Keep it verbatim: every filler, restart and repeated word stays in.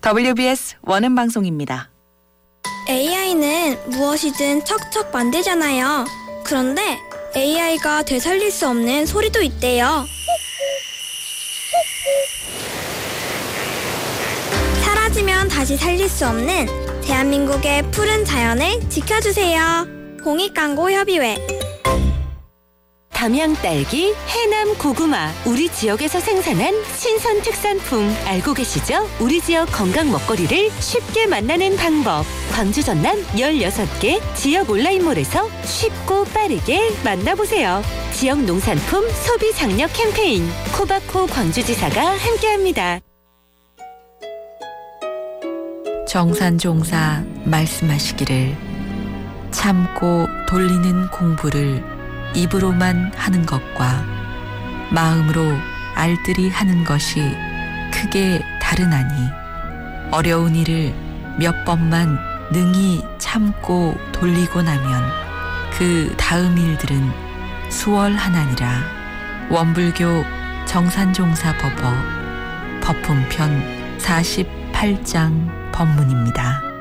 더블유비에스 원음 방송입니다. 에이아이는 무엇이든 척척 만들잖아요. 그런데 에이아이가 되살릴 수 없는 소리도 있대요. 사라지면 다시 살릴 수 없는 대한민국의 푸른 자연을 지켜주세요. 공익광고협의회. 담양 딸기, 해남 고구마, 우리 지역에서 생산한 신선 특산품 알고 계시죠? 우리 지역 건강 먹거리를 쉽게 만나는 방법. 광주 전남 열여섯 개 지역 온라인몰에서 쉽고 빠르게 만나보세요. 지역 농산품 소비 장려 캠페인 코바코 광주지사가 함께합니다. 정산종사 말씀하시기를 참고 돌리는 공부를 입으로만 하는 것과 마음으로 알뜰히 하는 것이 크게 다르나니 어려운 일을 몇 번만 능히 참고 돌리고 나면 그 다음 일들은 수월하나니라. 원불교 정산종사법어 법품편 사십팔 장 법문입니다.